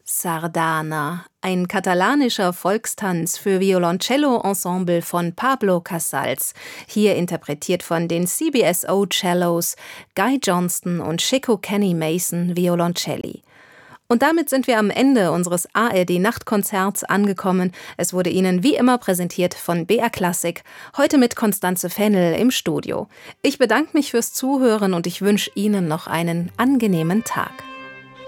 Sardana, ein katalanischer Volkstanz für Violoncello-Ensemble von Pablo Casals, hier interpretiert von den CBSO Cellos, Guy Johnston und Chico Kenny Mason Violoncelli. Und damit sind wir am Ende unseres ARD-Nachtkonzerts angekommen. Es wurde Ihnen wie immer präsentiert von BR Classic, heute mit Constanze Fennel im Studio. Ich bedanke mich fürs Zuhören und ich wünsche Ihnen noch einen angenehmen Tag.